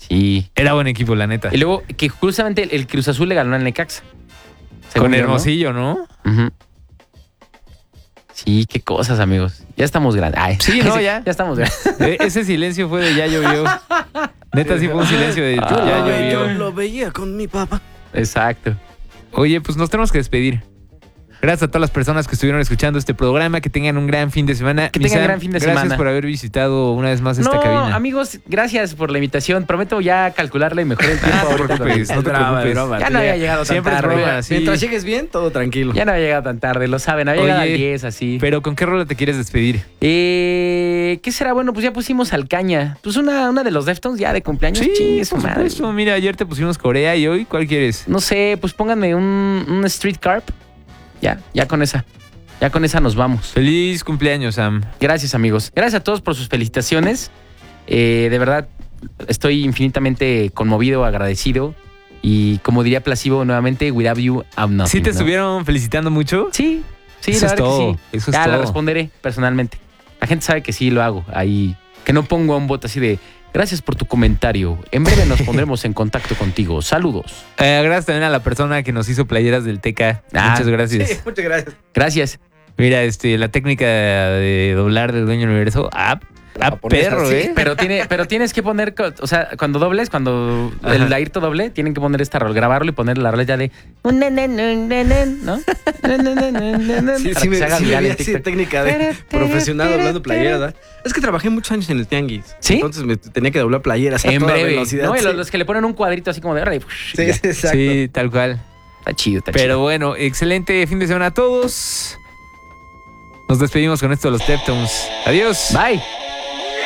Sí. Era buen equipo, la neta. Y luego, que justamente el Cruz Azul le ganó al Necaxa. Con Hermosillo, ¿no? Uh-huh. Sí, qué cosas, amigos. Ya estamos grandes. Ay, sí, no, ya. Ya estamos grandes. Ese silencio fue de ya llovió. Neta, sí fue un silencio de ya llovió. Yo lo veía con mi papá. Exacto. Oye, pues nos tenemos que despedir. Gracias a todas las personas que estuvieron escuchando este programa. Que tengan un gran fin de semana. Que tengan un gran fin de semana. Gracias por haber visitado una vez más esta cabina. Amigos, gracias por la invitación. Prometo ya calcularle mejor el tiempo. No te preocupes. Ya no había llegado tan siempre tarde. Broma, sí. Mientras llegues bien, todo tranquilo. Ya no había llegado tan tarde, lo saben. Había llegado a 10, así. Pero ¿con qué rola te quieres despedir? ¿Qué será? Bueno, pues ya pusimos al Caña. Pues una de los Deftones ya de cumpleaños. Sí, por supuesto. Mira, ayer te pusimos Corea y hoy, ¿cuál quieres? No sé, pues pónganme un Street Carp. Ya con esa. Ya con esa nos vamos. Feliz cumpleaños, Sam. Gracias, amigos. Gracias a todos por sus felicitaciones. De verdad, estoy infinitamente conmovido, agradecido. Y como diría Placebo nuevamente, without you, I'm nothing. ¿Sí te estuvieron felicitando mucho? Sí, eso la verdad todo, que sí. Eso es ya todo. la responderé personalmente. La gente sabe que sí lo hago. Ahí, que no pongo un bot así de... Gracias por tu comentario. En breve nos pondremos en contacto contigo. Saludos. Gracias también a la persona que nos hizo playeras del TK. Muchas gracias. Sí, muchas gracias. Gracias. Mira, la técnica de doblar del Dueño Universo. Perro, así. ¿eh? Pero tienes que poner, o sea, cuando dobles, cuando el Ayrto doble, tienen que poner esta rol, grabarlo y poner la roleta de ¿no? Sí, me vi así técnica de profesional doblando playeras, ¿verdad? Es que trabajé muchos años en el tianguis. ¿Sí? Entonces me tenía que doblar playeras a en toda breve, velocidad. ¿no? Y Sí. los que le ponen un cuadrito así como de... Sí, exacto. Sí, tal cual. Está chido, Pero bueno, excelente fin de semana a todos. Nos despedimos con esto de los Deftones. Adiós. Bye.